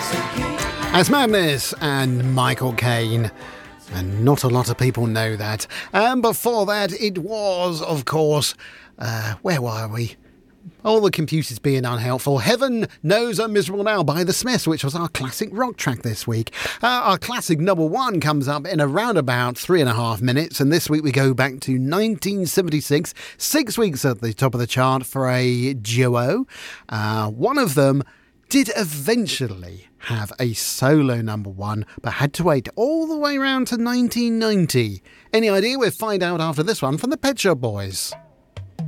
That's Madness and Michael Caine. And not a lot of people know that. And before that, it was, of course, where were we? All the computers being unhelpful. Heaven Knows I'm Miserable Now by The Smiths, which was our classic rock track this week. Our classic number one comes up in around about 3.5 minutes. And this week we go back to 1976. 6 weeks at the top of the chart for a duo. One of them did eventually have a solo number one, but had to wait all the way around to 1990. Any idea? We'll find out after this one from the Pet Shop Boys.